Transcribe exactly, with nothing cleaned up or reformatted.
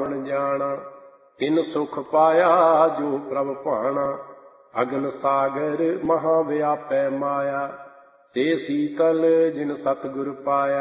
ਬ੍ਰਾਹਮਣ ਜਾਣਾ। ਤਿਨ ਸੁਖ ਪਾਇਆ ਜੋ ਪ੍ਰਭ ਭਾਣਾ। ਅਗਨ ਸਾਗਰ ਮਹਾ ਵਿਆਪੈ ਮਾਇਆ। ਤੇ ਸੀਤਲ ਜਿਨ ਸਤਿਗੁਰ ਪਾਇਆ।